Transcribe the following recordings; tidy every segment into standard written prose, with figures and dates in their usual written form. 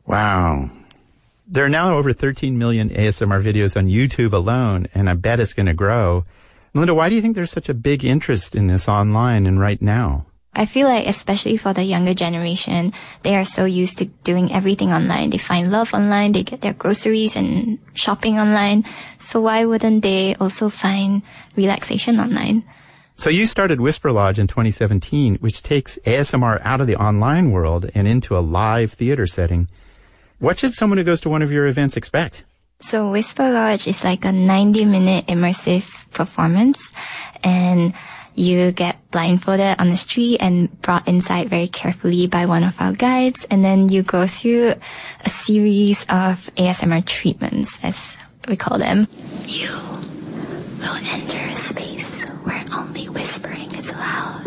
Wow. There are now over 13 million ASMR videos on YouTube alone, and I bet it's going to grow. Melinda, why do you think there's such a big interest in this online and right now? I feel like especially for the younger generation, they are so used to doing everything online. They find love online, they get their groceries and shopping online. So why wouldn't they also find relaxation online? So you started Whisper Lodge in 2017, which takes ASMR out of the online world and into a live theater setting. What should someone who goes to one of your events expect? So Whisper Lodge is like a 90-minute immersive performance, and you get blindfolded on the street and brought inside very carefully by one of our guides, and then you go through a series of ASMR treatments, as we call them. You will enter a space where only whispering is allowed,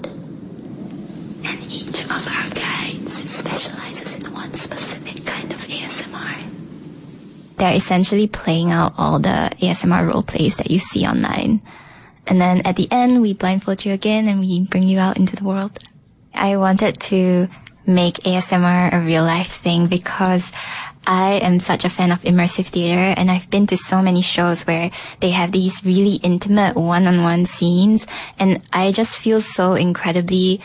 and each of our guides specializes in one specific kind of ASMR. They're essentially playing out all the ASMR role plays that you see online. And then at the end, we blindfold you again and we bring you out into the world. I wanted to make ASMR a real life thing because I am such a fan of immersive theater, and I've been to so many shows where they have these really intimate one-on-one scenes, and I just feel so incredibly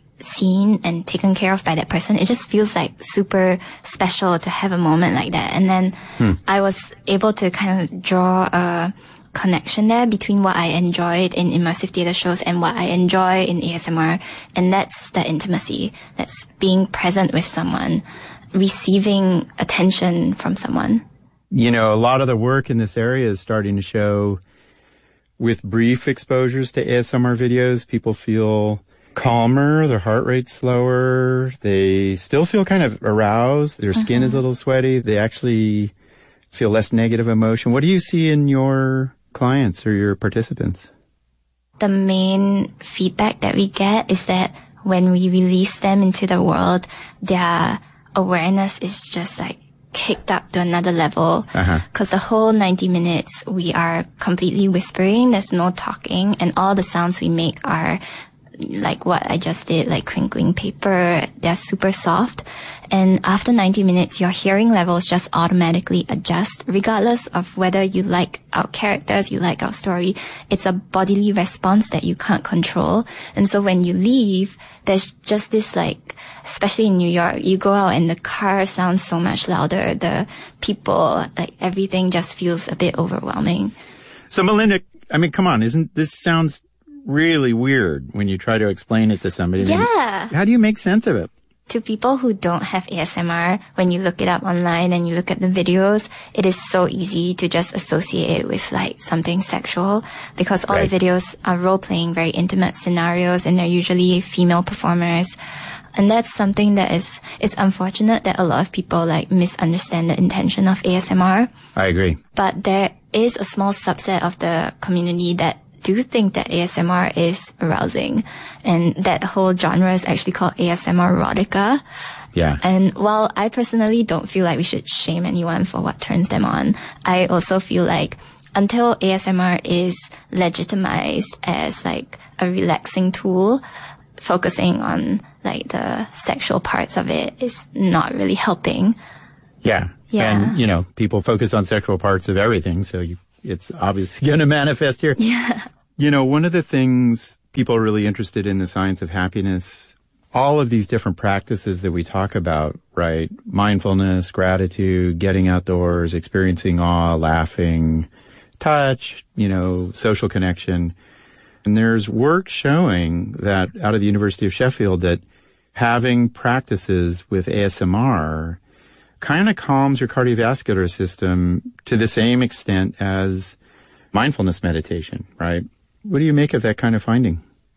seen and taken care of by that person. It just feels like super special to have a moment like that. And then I was able to kind of draw a connection there between what I enjoyed in immersive theater shows and what I enjoy in ASMR. And that's the intimacy. That's being present with someone, receiving attention from someone. You know, a lot of the work in this area is starting to show with brief exposures to ASMR videos, people feel calmer, their heart rate's slower, they still feel kind of aroused, their skin is a little sweaty, they actually feel less negative emotion. What do you see in your clients or your participants? The main feedback that we get is that when we release them into the world, their awareness is just kicked up to another level. Because the whole 90 minutes, we are completely whispering, there's no talking, and all the sounds we make are like what I just did, like crinkling paper. They're super soft. And after 90 minutes, your hearing levels just automatically adjust, regardless of whether you like our characters, you like our story. It's a bodily response that you can't control. And so when you leave, there's just this especially in New York, you go out and the car sounds so much louder. The people, everything just feels a bit overwhelming. So Melinda, I mean, come on, this sounds really weird when you try to explain it to somebody. Yeah. How do you make sense of it? To people who don't have ASMR, when you look it up online and you look at the videos, it is so easy to just associate it with something sexual, because all the videos are role-playing very intimate scenarios, and they're usually female performers. And that's something that it's unfortunate that a lot of people misunderstand the intention of ASMR. I agree. But there is a small subset of the community that do think that ASMR is arousing, and that whole genre is actually called ASMR erotica. Yeah. And while I personally don't feel like we should shame anyone for what turns them on, I also feel like until ASMR is legitimized as a relaxing tool, focusing on the sexual parts of it is not really helping. Yeah. And, people focus on sexual parts of everything, so it's obviously going to manifest here. Yeah. One of the things people are really interested in, the science of happiness, all of these different practices that we talk about, right? Mindfulness, gratitude, getting outdoors, experiencing awe, laughing, touch, social connection. And there's work showing that out of the University of Sheffield that having practices with ASMR kind of calms your cardiovascular system to the same extent as mindfulness meditation, right? What do you make of that kind of finding?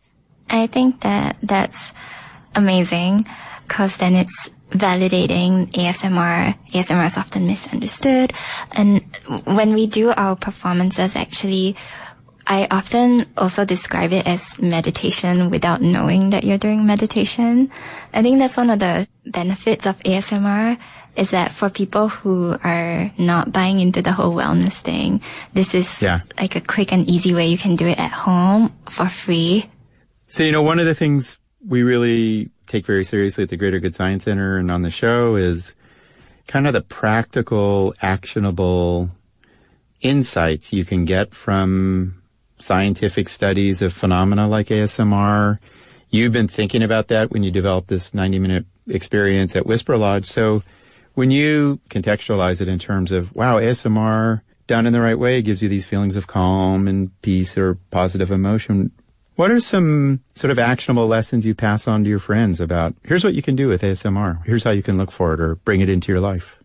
I think that that's amazing, because then it's validating ASMR. ASMR is often misunderstood. And when we do our performances, actually, I often also describe it as meditation without knowing that you're doing meditation. I think that's one of the benefits of ASMR, is that for people who are not buying into the whole wellness thing, this is a quick and easy way you can do it at home for free. So, one of the things we really take very seriously at the Greater Good Science Center and on the show is kind of the practical, actionable insights you can get from scientific studies of phenomena like ASMR. You've been thinking about that when you developed this 90-minute experience at Whisper Lodge. So when you contextualize it in terms of, wow, ASMR done in the right way gives you these feelings of calm and peace or positive emotion, what are some sort of actionable lessons you pass on to your friends about, here's what you can do with ASMR, here's how you can look for it or bring it into your life?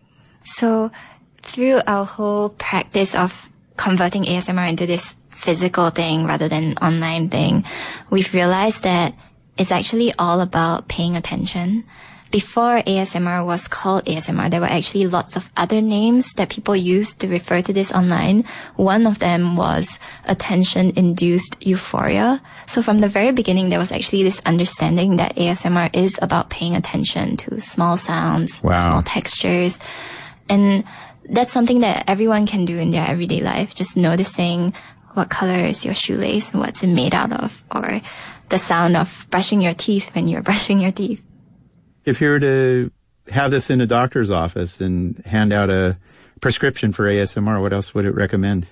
So through our whole practice of converting ASMR into this physical thing rather than online thing, we've realized that it's actually all about paying attention. Before ASMR was called ASMR, there were actually lots of other names that people used to refer to this online. One of them was attention-induced euphoria. So from the very beginning, there was actually this understanding that ASMR is about paying attention to small sounds, small textures. And that's something that everyone can do in their everyday life, just noticing what color is your shoelace and what's it made out of, or the sound of brushing your teeth when you're brushing your teeth. If you were to have this in a doctor's office and hand out a prescription for ASMR, what else would it recommend?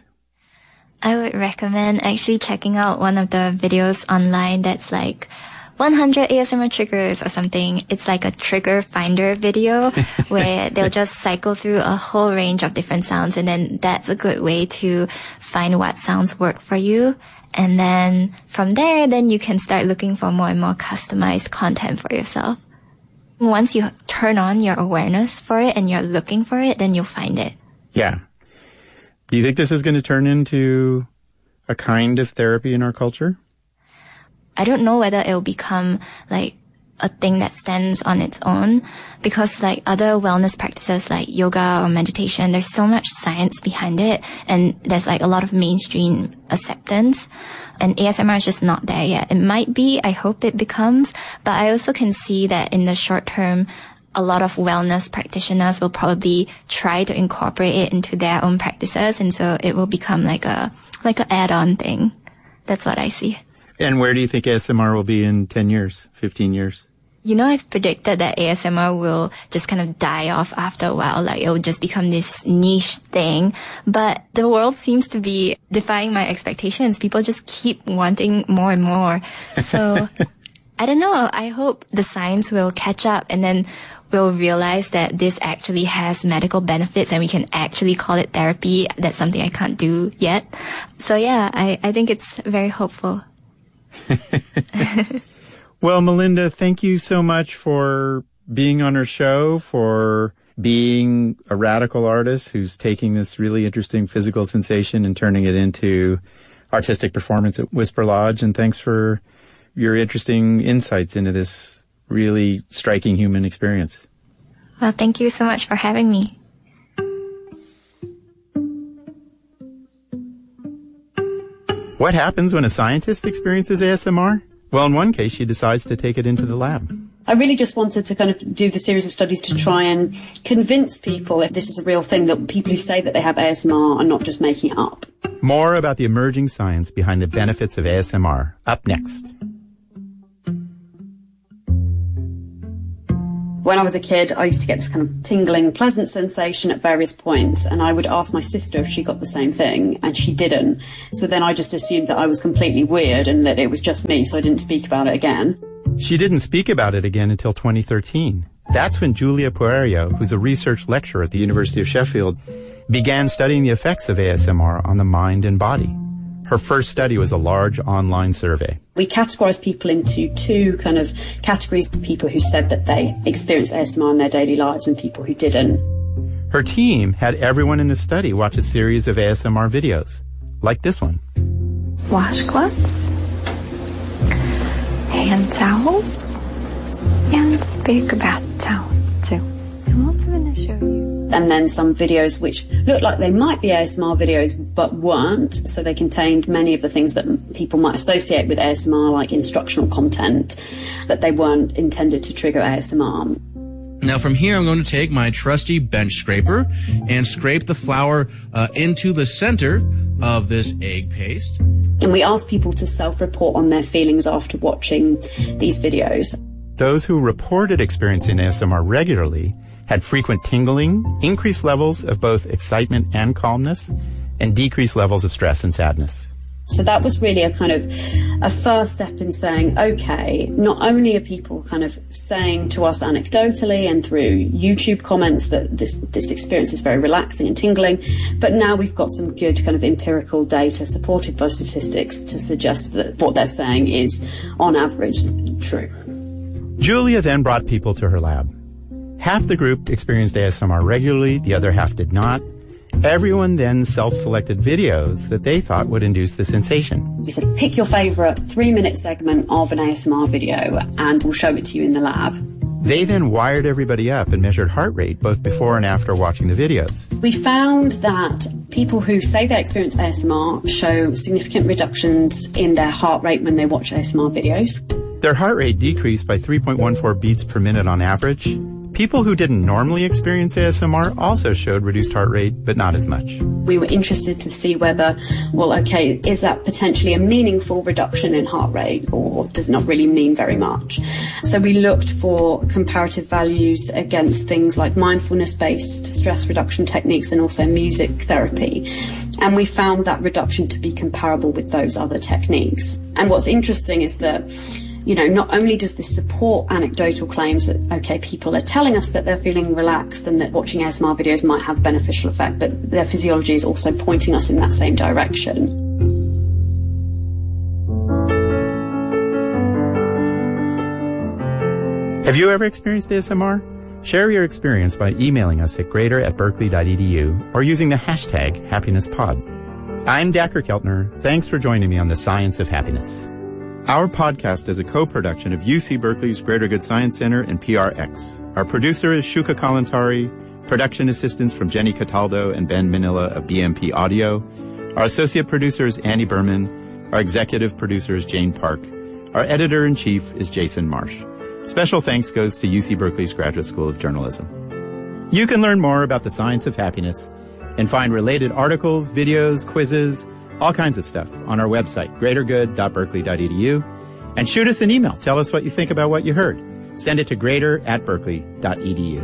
I would recommend actually checking out one of the videos online that's like 100 ASMR triggers or something. It's like a trigger finder video where they'll just cycle through a whole range of different sounds, and then that's a good way to find what sounds work for you. And then from there, then you can start looking for more and more customized content for yourself. Once you turn on your awareness for it and you're looking for it, then you'll find it. Yeah. Do you think this is going to turn into a kind of therapy in our culture? I don't know whether it'll become like a thing that stands on its own, because like other wellness practices like yoga or meditation, there's so much science behind it and there's like a lot of mainstream acceptance. And ASMR is just not there yet. It might be, I hope it becomes, but I also can see that in the short term, a lot of wellness practitioners will probably try to incorporate it into their own practices, and so it will become like an add-on thing. That's what I see. And where do you think ASMR will be in 10 years, 15 years? You know, I've predicted that ASMR will just kind of die off after a while. Like, it will just become this niche thing. But the world seems to be defying my expectations. People just keep wanting more and more. So, I don't know. I hope the science will catch up, and then we'll realize that this actually has medical benefits and we can actually call it therapy. That's something I can't do yet. So yeah, I think it's very hopeful. Well, Melinda, thank you so much for being on our show, for being a radical artist who's taking this really interesting physical sensation and turning it into artistic performance at Whisper Lodge. And thanks for your interesting insights into this really striking human experience. Well, thank you so much for having me. What happens when a scientist experiences ASMR? Well, in one case, she decides to take it into the lab. I really just wanted to kind of do the series of studies to try and convince people, if this is a real thing, that people who say that they have ASMR are not just making it up. More about the emerging science behind the benefits of ASMR, up next. When I was a kid, I used to get this kind of tingling, pleasant sensation at various points, and I would ask my sister if she got the same thing, and she didn't. So then I just assumed that I was completely weird and that it was just me, so I didn't speak about it again. She didn't speak about it again until 2013. That's when Julia Puerio, who's a research lecturer at the University of Sheffield, began studying the effects of ASMR on the mind and body. Her first study was a large online survey. We categorised people into two kind of categories: people who said that they experienced ASMR in their daily lives and people who didn't. Her team had everyone in the study watch a series of ASMR videos, like this one. Washcloths, hand towels, and big bath towels too. I'm also going to show you. And then some videos which looked like they might be ASMR videos but weren't, so they contained many of the things that people might associate with ASMR, like instructional content, but they weren't intended to trigger ASMR. Now from here, I'm going to take my trusty bench scraper and scrape the flour into the center of this egg paste. And we asked people to self-report on their feelings after watching these videos. Those who reported experiencing ASMR regularly had frequent tingling, increased levels of both excitement and calmness, and decreased levels of stress and sadness. So that was really a kind of a first step in saying, okay, not only are people kind of saying to us anecdotally and through YouTube comments that this experience is very relaxing and tingling, but now we've got some good kind of empirical data supported by statistics to suggest that what they're saying is, on average, true. Julia then brought people to her lab. Half the group experienced ASMR regularly, the other half did not. Everyone then self-selected videos that they thought would induce the sensation. We said, pick your favourite 3-minute segment of an ASMR video and we'll show it to you in the lab. They then wired everybody up and measured heart rate both before and after watching the videos. We found that people who say they experience ASMR show significant reductions in their heart rate when they watch ASMR videos. Their heart rate decreased by 3.14 beats per minute on average. People who didn't normally experience ASMR also showed reduced heart rate, but not as much. We were interested to see whether, well, okay, is that potentially a meaningful reduction in heart rate, or does it not really mean very much? So we looked for comparative values against things like mindfulness-based stress reduction techniques and also music therapy. And we found that reduction to be comparable with those other techniques. And what's interesting is that, you know, not only does this support anecdotal claims that, okay, people are telling us that they're feeling relaxed and that watching ASMR videos might have beneficial effect, but their physiology is also pointing us in that same direction. Have you ever experienced ASMR? Share your experience by emailing us at greater@berkeley.edu or using the hashtag #HappinessPod. I'm Dacher Keltner. Thanks for joining me on the Science of Happiness. Our podcast is a co-production of UC Berkeley's Greater Good Science Center and PRX. Our producer is Shuka Kalantari, production assistants from Jenny Cataldo and Ben Manila of BMP Audio. Our associate producer is Annie Berman. Our executive producer is Jane Park. Our editor-in-chief is Jason Marsh. Special thanks goes to UC Berkeley's Graduate School of Journalism. You can learn more about the science of happiness and find related articles, videos, quizzes, all kinds of stuff on our website, greatergood.berkeley.edu. And shoot us an email. Tell us what you think about what you heard. Send it to greater@berkeley.edu.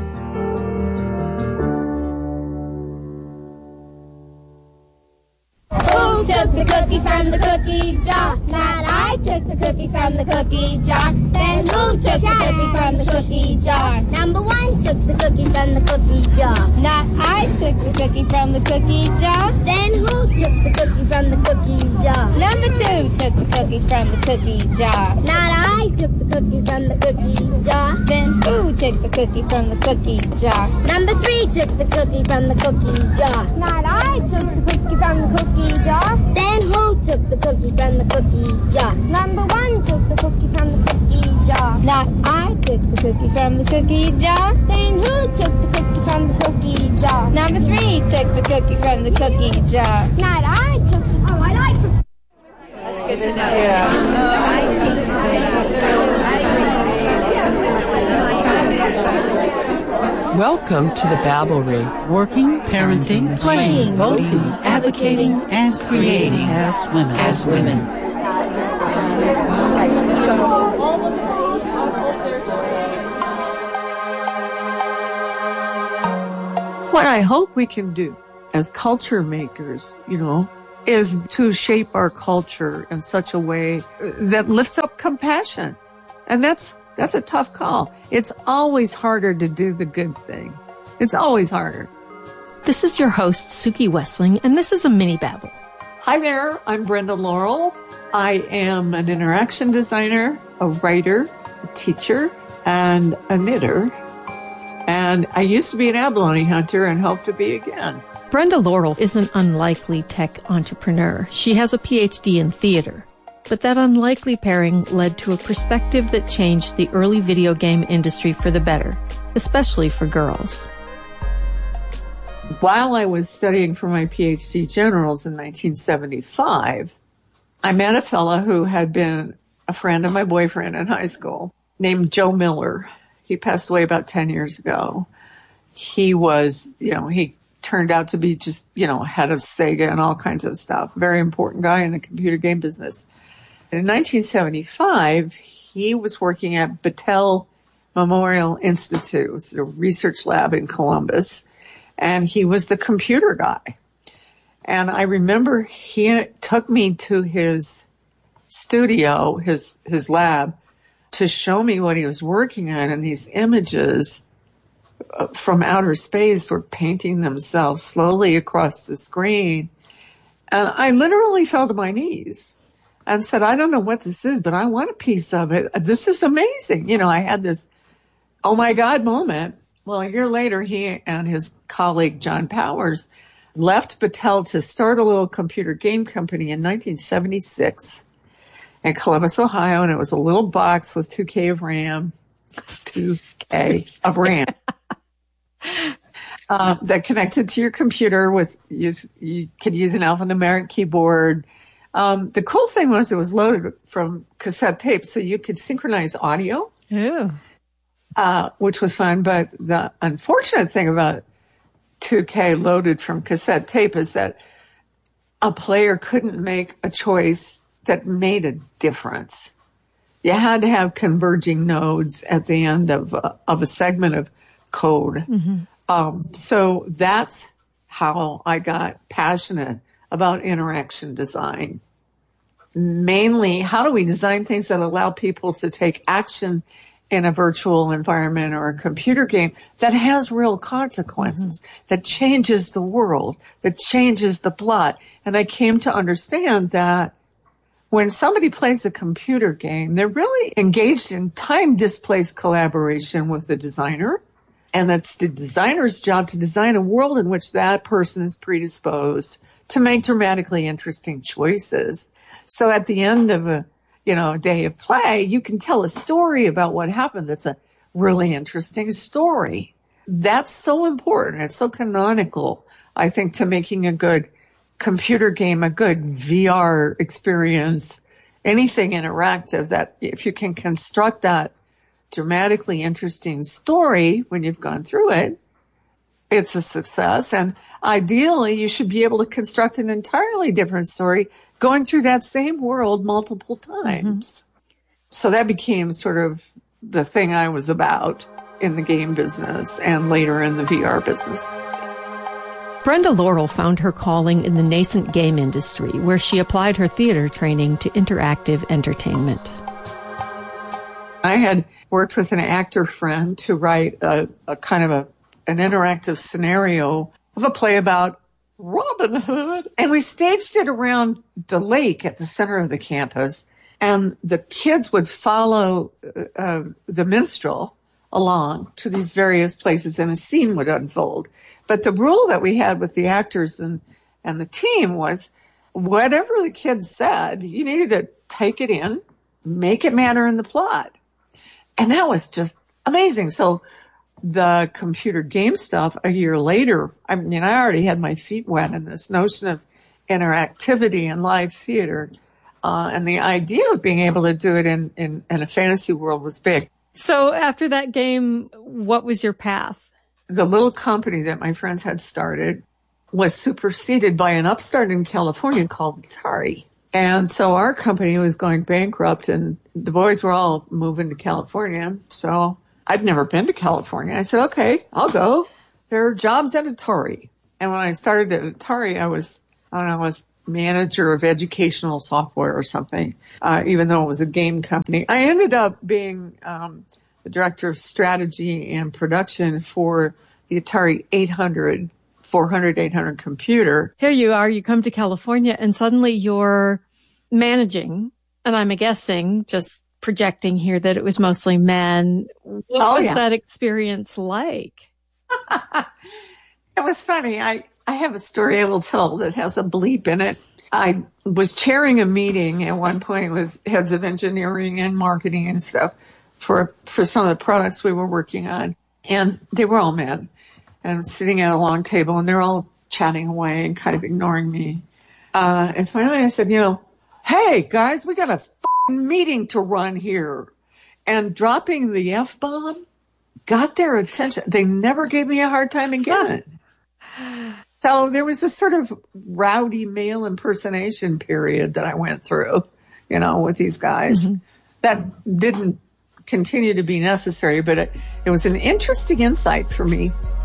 Who took the cookie from the cookie jar? Not I took the cookie from the cookie jar. Then who took the cookie from the cookie jar? Number 1 took the cookie from the cookie jar. Not I took the cookie from the cookie jar. Then who took the cookie from the cookie jar? Number 2 took the cookie from the cookie jar. Not I took the cookie from the cookie jar. Then who took the cookie from the cookie jar? Number 3 took the cookie from the cookie jar. Not I took the cookie from the cookie jar. Then who took the cookie from the cookie jar? Number 1 took the cookie from the cookie jar. Not I took the cookie from the cookie jar. Then who took the cookie from the cookie jar? Number 3 took the cookie from the cookie jar. Not I took the cookie. Oh, I like the. That's good to know. Welcome to the Babblery. Working, parenting, playing, voting, advocating, and creating as women. What I hope we can do as culture makers, is to shape our culture in such a way that lifts up compassion. And that's a tough call. It's always harder to do the good thing. It's always harder. This is your host, Suki Wessling, and this is a mini babble. Hi there, I'm Brenda Laurel. I am an interaction designer, a writer, a teacher, and a knitter. And I used to be an abalone hunter and hope to be again. Brenda Laurel is an unlikely tech entrepreneur. She has a PhD in theater. But that unlikely pairing led to a perspective that changed the early video game industry for the better, especially for girls. While I was studying for my PhD generals in 1975, I met a fellow who had been a friend of my boyfriend in high school named Joe Miller. He passed away about 10 years ago. He was, he turned out to be just, head of Sega and all kinds of stuff. Very important guy in the computer game business. In 1975, he was working at Battelle Memorial Institute. It was a research lab in Columbus. And he was the computer guy. And I remember he took me to his studio, his lab, to show me what he was working on. And these images from outer space were painting themselves slowly across the screen. And I literally fell to my knees and said, I don't know what this is, but I want a piece of it. This is amazing. You know, I had this, oh my God moment. Well, a year later, he and his colleague, John Powers, left Battelle to start a little computer game company in 1976 in Columbus, Ohio. And it was a little box with 2K of RAM, 2K of RAM. That connected to your computer you could use an alphanumeric keyboard. The cool thing was it was loaded from cassette tape, so you could synchronize audio, which was fun. But the unfortunate thing about 2K loaded from cassette tape is that a player couldn't make a choice that made a difference. You had to have converging nodes at the end of a segment of code. So that's how I got passionate about interaction design. Mainly, how do we design things that allow people to take action in a virtual environment or a computer game that has real consequences, that changes the world, that changes the plot. And I came to understand that when somebody plays a computer game, they're really engaged in time-displaced collaboration with the designer. And that's the designer's job to design a world in which that person is predisposed to make dramatically interesting choices. So at the end of a day of play, you can tell a story about what happened. That's a really interesting story. That's so important. It's so canonical, I think, to making a good computer game, a good VR experience, anything interactive, that if you can construct that dramatically interesting story when you've gone through it, it's a success. And ideally, you should be able to construct an entirely different story going through that same world multiple times. So that became sort of the thing I was about in the game business and later in the VR business. Brenda Laurel found her calling in the nascent game industry, where she applied her theater training to interactive entertainment. I had worked with an actor friend to write a kind of an interactive scenario of a play about Robin Hood. And we staged it around the lake at the center of the campus. And the kids would follow the minstrel along to these various places and a scene would unfold. But the rule that we had with the actors and the team was whatever the kids said, you needed to take it in, make it matter in the plot. And that was just amazing. So the computer game stuff a year later, I mean, I already had my feet wet in this notion of interactivity and live theater. And the idea of being able to do it in a fantasy world was big. So after that game, what was your path? The little company that my friends had started was superseded by an upstart in California called Atari. And so our company was going bankrupt and the boys were all moving to California. So I'd never been to California. I said, okay, I'll go. There are jobs at Atari. And when I started at Atari, I was manager of educational software or something, even though it was a game company. I ended up being the director of strategy and production for the Atari 800 computer. Here you are, you come to California and suddenly you're managing, and I'm guessing, just projecting here, that it was mostly men. What was that experience like? It was funny. I have a story I will tell that has a bleep in it. I was chairing a meeting at one point with heads of engineering and marketing and stuff for some of the products we were working on. And they were all men. And I'm sitting at a long table and they're all chatting away and kind of ignoring me. And finally I said, hey guys, we got a meeting to run here. And dropping the F-bomb got their attention. They never gave me a hard time again. So there was this sort of rowdy male impersonation period that I went through, with these guys that didn't continue to be necessary, but it was an interesting insight for me.